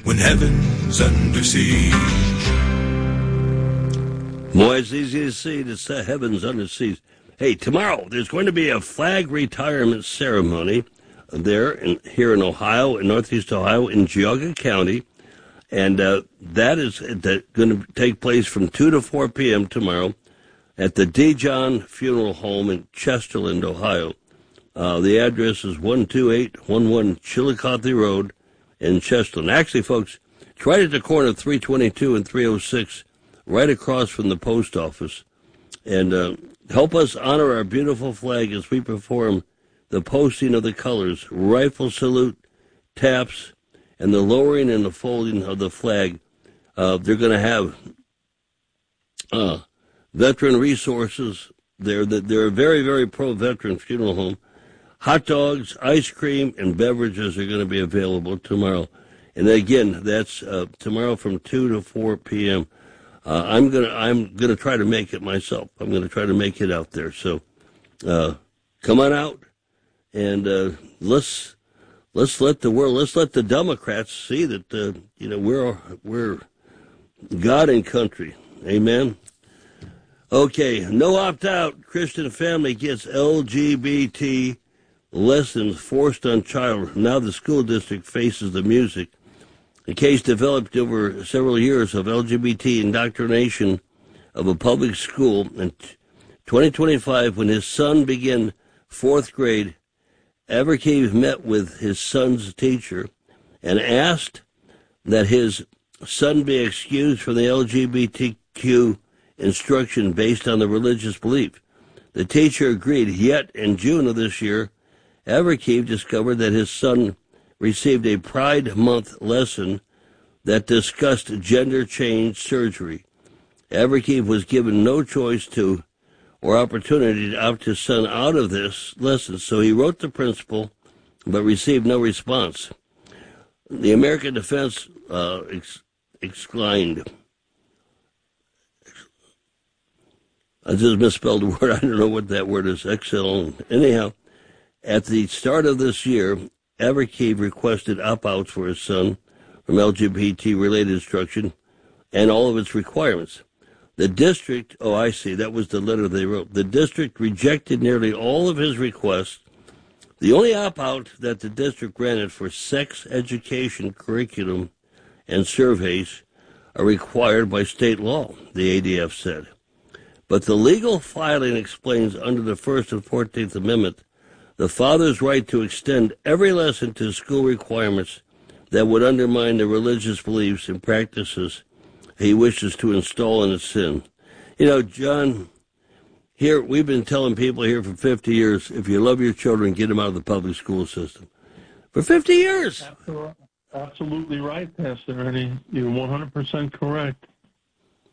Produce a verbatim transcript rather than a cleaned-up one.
when heaven's under siege. Boy, it's easy to see that the heaven's under siege. Hey, tomorrow there's going to be a flag retirement ceremony there in, here in Ohio, in Northeast Ohio, in Geauga County. And uh, that is that going to take place from two to four p.m. tomorrow at the D. John Funeral Home in Chesterland, Ohio. Uh, the address is one two eight one one Chillicothe Road in Chesterland. Actually, folks, it's right at the corner of three twenty-two and three oh six, right across from the post office. And uh, help us honor our beautiful flag as we perform the posting of the colors, rifle salute, taps, and the lowering and the folding of the flag. Uh, they're going to have uh, veteran resources. They're, they're a very, very pro-veteran funeral home. Hot dogs, ice cream, and beverages are going to be available tomorrow. And again, that's uh, tomorrow from two to four p.m. Uh, I'm gonna I'm gonna try to make it myself. I'm gonna try to make it out there. So uh, come on out and uh, let's let's let the world, let's let the Democrats see that uh, you know we're we're God and country. Amen. Okay, no opt out. Christian family gets L G B T lessons forced on child. Now the school district faces the music. The case developed over several years of L G B T indoctrination of a public school. In twenty twenty-five, when his son began fourth grade, Everkeeve met with his son's teacher and asked that his son be excused from the L G B T Q instruction based on the religious belief. The teacher agreed, yet in June of this year, Everkeeve discovered that his son received a Pride Month lesson that discussed gender change surgery. Everkeeve was given no choice to or opportunity to opt his son out of this lesson, so he wrote the principal but received no response. The American Defense uh, ex- exclaimed, I just misspelled a word, I don't know what that word is, Excel. Anyhow, at the start of this year, Everkeeve requested opt-outs for his son from L G B T-related instruction and all of its requirements. The district, oh, I see, that was the letter they wrote. The district rejected nearly all of his requests. The only opt-out that the district granted for sex education curriculum and surveys are required by state law, the A D F said. But the legal filing explains under the First and Fourteenth Amendment the father's right to extend every lesson to school requirements that would undermine the religious beliefs and practices he wishes to install in his sin. You know, John, here we've been telling people here for fifty years, if you love your children, get them out of the public school system. For fifty years. Absolutely, absolutely right, Pastor Eddie. You're one hundred percent correct.